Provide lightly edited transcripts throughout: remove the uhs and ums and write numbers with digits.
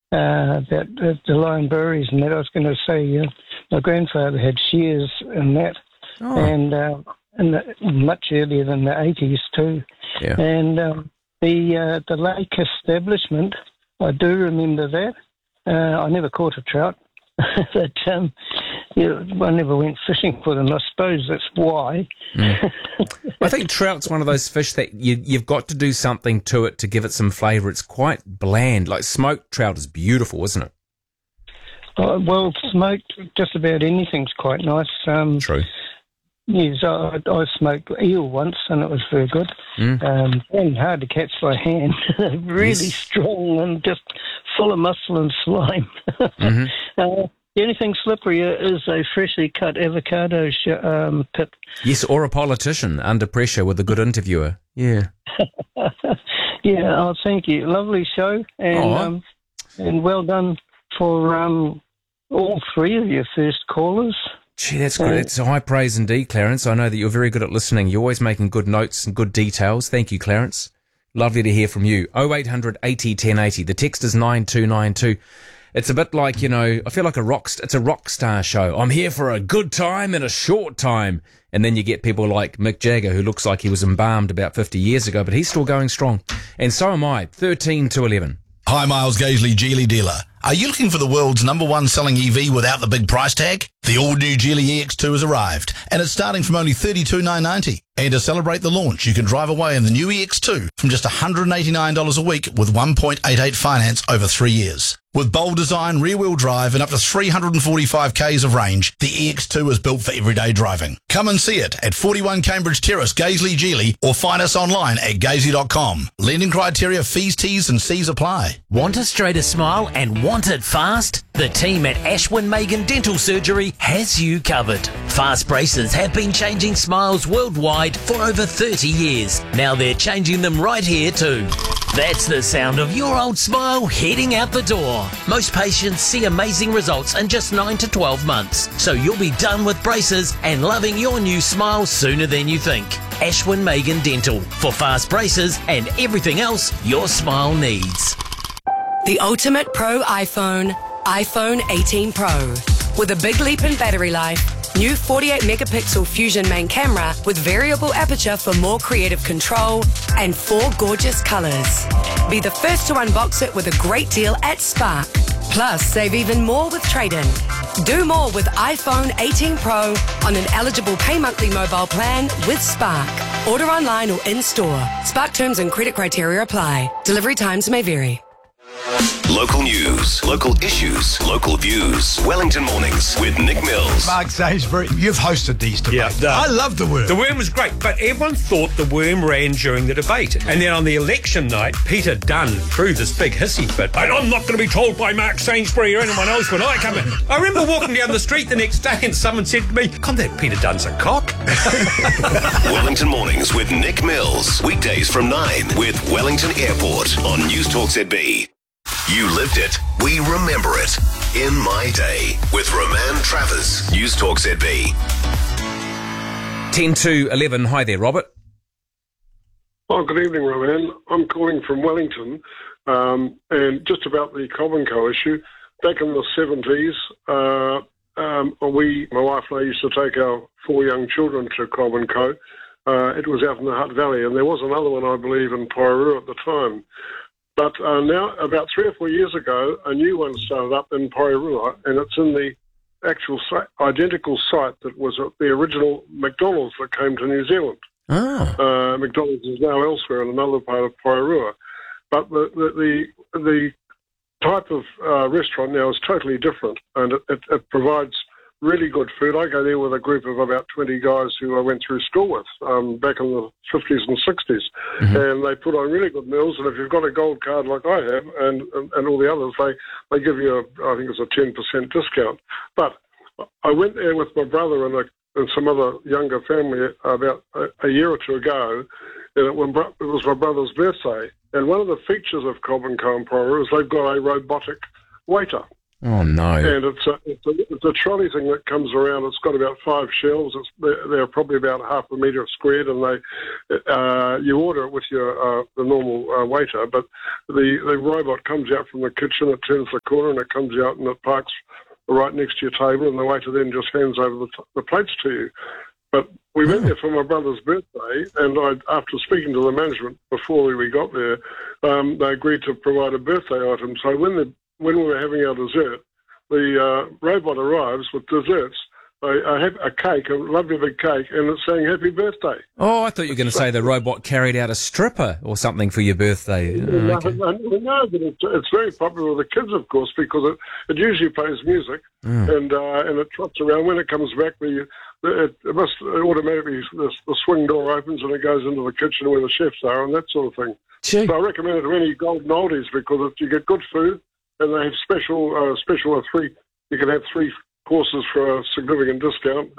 about the lion breweries and that. I was going to say my grandfather had shares in that, and much earlier than the 80s too. Yeah. And the lake establishment, I do remember that. I never caught a trout, but I never went fishing for them. I suppose that's why. I think trout's one of those fish that you've got to do something to it to give it some flavour. It's quite bland. Like smoked trout is beautiful, isn't it? Well, smoked, just about anything's quite nice. True. Yes, I smoked eel once, and it was very good. And hard to catch by hand. Really strong and just full of muscle and slime. The only thing slippery is a freshly cut avocado pit. Yes, or a politician under pressure with a good interviewer. Yeah. Yeah, thank you. Lovely show, and well done for all three of your first callers. Gee, that's good. It's high praise indeed, Clarence. I know that you're very good at listening. You're always making good notes and good details. Thank you, Clarence. Lovely to hear from you. 0800 80 1080. The text is 9292. It's a bit like, I feel like it's a rock star show. I'm here for a good time in a short time. And then you get people like Mick Jagger, who looks like he was embalmed about 50 years ago, but he's still going strong. And so am I, 13 to 11. Hi, Miles Gaisley, Geely dealer. Are you looking for the world's #1 selling EV without the big price tag? The all-new Geely EX2 has arrived, and it's starting from only $32,990. And to celebrate the launch, you can drive away in the new EX2 from just $189 a week with 1.88 finance over 3 years. With bold design, rear-wheel drive, and up to 345 k's of range, the EX2 is built for everyday driving. Come and see it at 41 Cambridge Terrace, Gaisley, Geely, or find us online at gaisley.com. Lending criteria, fees, T's and C's apply. Want a straighter smile and want it fast? The team at Ashwin Megan Dental Surgery has you covered. Fast braces have been changing smiles worldwide for over 30 years. Now they're changing them right here too. That's the sound of your old smile heading out the door. Most patients see amazing results in just 9 to 12 months. So you'll be done with braces and loving your new smile sooner than you think. Ashwin Megan Dental for fast braces and everything else your smile needs. The ultimate pro iPhone 18 Pro. With a big leap in battery life, new 48 megapixel Fusion main camera with variable aperture for more creative control, and 4 gorgeous colours. Be the first to unbox it with a great deal at Spark. Plus, save even more with trade-in. Do more with iPhone 18 Pro on an eligible pay monthly mobile plan with Spark. Order online or in-store. Spark terms and credit criteria apply. Delivery times may vary. Local news, local issues, local views. Wellington Mornings with Nick Mills. Mark Sainsbury, you've hosted these debates. I love The Worm. The Worm was great, but everyone thought The Worm ran during the debate. And then on the election night, Peter Dunn threw this big hissy fit. And I'm not going to be told by Mark Sainsbury or anyone else when I come in. I remember walking down the street the next day and someone said to me, God, that Peter Dunn's a cock. Wellington Mornings with Nick Mills. Weekdays from 9 with Wellington Airport on News Talk ZB. You lived it, we remember it. In My Day with Roman Travers, News Talk ZB. 10 to 11. Hi there, Robert. Oh, good evening, Roman. I'm calling from Wellington, and just about the Cobb & Co issue. Back in the 70s, my wife and I used to take our 4 young children to Cobb & Co. It was out in the Hutt Valley, and there was another one, I believe, in Poirua at the time. But now, about 3 or 4 years ago, a new one started up in Poirua, and it's in the actual identical site that was at the original McDonald's that came to New Zealand. Oh. McDonald's is now elsewhere in another part of Poirua. But the type of restaurant now is totally different, and it provides really good food. I go there with a group of about 20 guys who I went through school with back in the 50s and 60s. And they put on really good meals, and if you've got a gold card like I have and all the others, they give you, I think it's a 10% discount. But I went there with my brother and some other younger family about a year or two ago, and it was my brother's birthday. And one of the features of Cobb & Co in Poirua is they've got a robotic waiter. Oh, no. And it's a trolley thing that comes around. It's got about 5 shelves. They're probably about half a metre squared, and you order it with your the normal waiter, but the robot comes out from the kitchen, it turns the corner, and it comes out and it parks right next to your table, and the waiter then just hands over the plates to you. But we went there for my brother's birthday, and after speaking to the management before we got there, they agreed to provide a birthday item. So when we were having our dessert, the robot arrives with desserts, a cake, a lovely big cake, and it's saying happy birthday. Oh, I thought you were going to say the robot carried out a stripper or something for your birthday. No, but it's very popular with the kids, of course, because it usually plays music, and it trots around. When it comes back, it must automatically, the swing door opens and it goes into the kitchen where the chefs are and that sort of thing. Gee. So I recommend it to any golden oldies because you get good food, and they have special three. You can have 3 courses for a significant discount.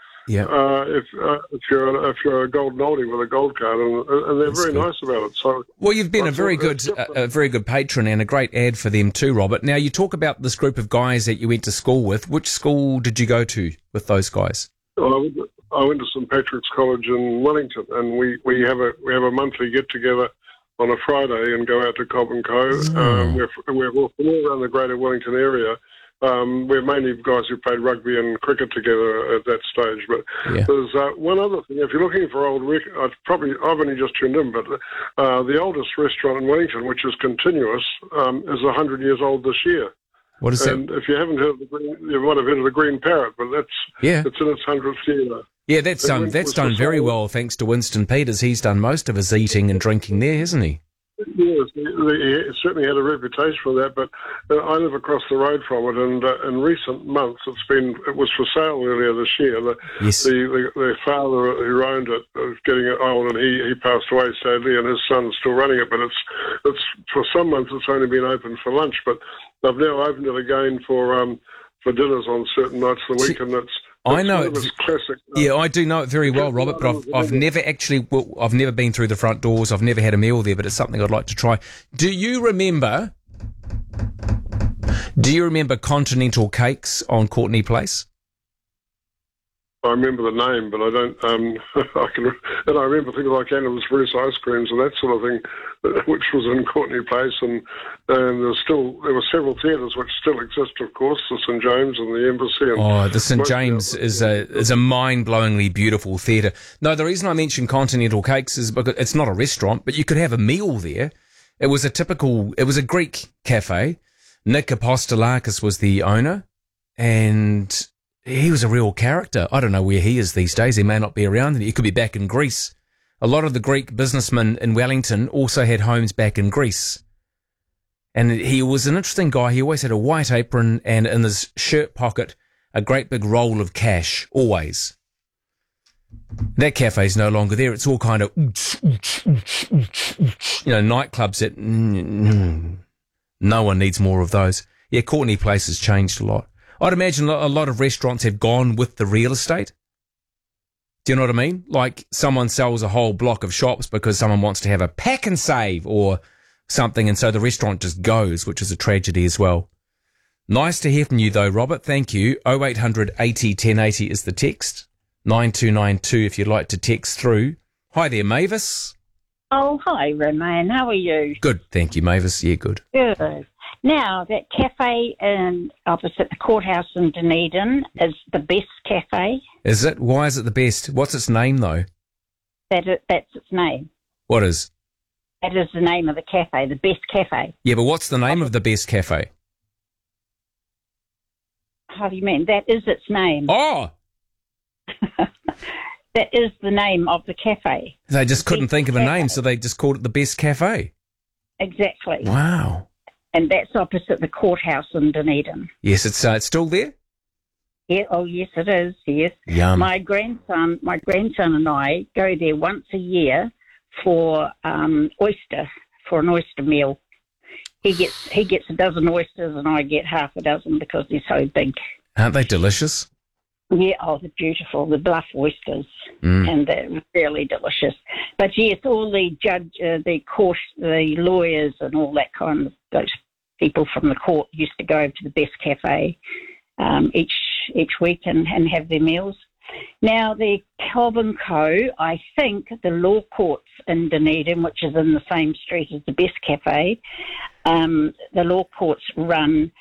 If you're a golden oldie with a gold card, and they're very nice about it. So, well, you've been a very good patron and a great ad for them too, Robert. Now you talk about this group of guys that you went to school with. Which school did you go to with those guys? I went to St Patrick's College in Wellington, and we have a monthly get together on a Friday and go out to Cobb and Co. We're all around the Greater Wellington area. We're mainly guys who played rugby and cricket together at that stage. But there's one other thing. If you're looking for old record, I've only just tuned in, but the oldest restaurant in Wellington, which is continuous, is 100 years old this year. What is that? And if you haven't heard of you might have heard of the Green Parrot, but it's in its 100th year. Yeah, that's done very well thanks to Winston Peters. He's done most of his eating and drinking there, hasn't he? Yes, he certainly had a reputation for that, but I live across the road from it, and in recent months it was for sale earlier this year. The father who owned it was getting old, and he passed away sadly, and his son's still running it, but it's for some months it's only been open for lunch, but they've now opened it again for dinners on certain nights of the week, and I know it's classic. Yeah, I do know it very well, Robert, but I've never been through the front doors. I've never had a meal there, but it's something I'd like to try. Do you remember Continental Cakes on Courtney Place? I remember the name, but I don't. I remember things like Animal's Bruce ice creams and that sort of thing, which was in Courtney Place, and there were several theatres which still exist, of course, the St James and the Embassy. The St James is a mind-blowingly beautiful theatre. No, the reason I mentioned Continental Cakes is because it's not a restaurant, but you could have a meal there. It was a Greek cafe. Nick Apostolakis was the owner, and he was a real character. I don't know where he is these days. He may not be around. He could be back in Greece. A lot of the Greek businessmen in Wellington also had homes back in Greece. And he was an interesting guy. He always had a white apron and in his shirt pocket a great big roll of cash, always. That cafe's no longer there. It's all kind of, nightclubs that no one needs more of those. Yeah, Courtney Place has changed a lot. I'd imagine a lot of restaurants have gone with the real estate. Do you know what I mean? Like someone sells a whole block of shops because someone wants to have a pack and save or something, and so the restaurant just goes, which is a tragedy as well. Nice to hear from you though, Robert. Thank you. 0800 80 1080 is the text. 9292 if you'd like to text through. Hi there, Mavis. Oh, hi, Romain. How are you? Good, thank you, Mavis. Yeah, good. Good. Now, that cafe opposite the courthouse in Dunedin is the best cafe. Is it? Why is it the best? What's its name, though? That's its name. What is? That is the name of the cafe, the best cafe. Yeah, but what's the name of the best cafe? How do you mean? That is its name. Oh! That is the name of the cafe. They just couldn't think of a name, so they just called it the best cafe. Exactly. Wow. And that's opposite the courthouse in Dunedin. Yes, it's still there? Yeah, oh yes it is, yes. Yum. My grandson and I go there once a year for an oyster meal. He gets a dozen oysters and I get half a dozen because they're so big. Aren't they delicious? Yeah, they're beautiful, the bluff oysters, and they're really delicious. But yes, all the the lawyers and all that kind of those people from the court used to go over to the Best Cafe each week and have their meals. Now, the Kelvin Co., I think the law courts in Dunedin, which is in the same street as the Best Cafe, the law courts run